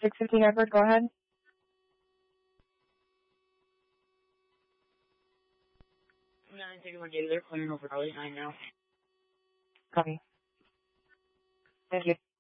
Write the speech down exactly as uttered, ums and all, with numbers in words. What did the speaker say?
six fifteen Edward, go ahead. nine thirty-one David, they're clearing over Raleigh nine now. Copy. Thank you.